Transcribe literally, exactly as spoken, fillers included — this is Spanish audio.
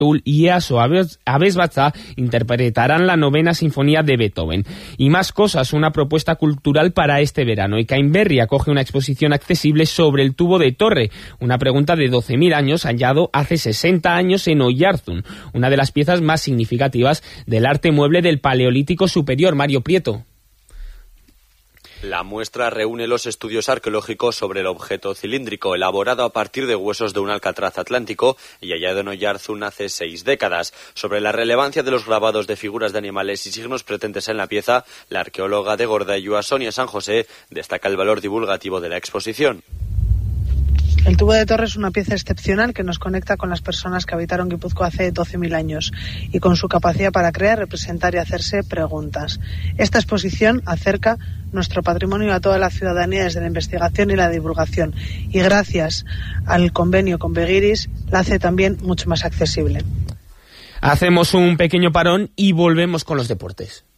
y Easo Abesbatza interpretarán la novena sinfonía de Beethoven. Y más cosas, una propuesta cultural para este verano. Ekain Berri acoge una exposición accesible sobre el tubo de Torre, una pregunta de doce mil años hallado hace sesenta años en Oyarzun, una de las piezas más significativas del arte mueble del Paleolítico Superior. Mario Prieto. La muestra reúne los estudios arqueológicos sobre el objeto cilíndrico, elaborado a partir de huesos de un alcatraz atlántico y hallado en Oyarzun hace seis décadas. Sobre la relevancia de los grabados de figuras de animales y signos presentes en la pieza, la arqueóloga de Gordayua, Sonia San José, destaca el valor divulgativo de la exposición. El tubo de Torre es una pieza excepcional que nos conecta con las personas que habitaron Guipúzcoa hace doce mil años y con su capacidad para crear, representar y hacerse preguntas. Esta exposición acerca nuestro patrimonio a toda la ciudadanía desde la investigación y la divulgación y gracias al convenio con Begiris la hace también mucho más accesible. Hacemos un pequeño parón y volvemos con los deportes.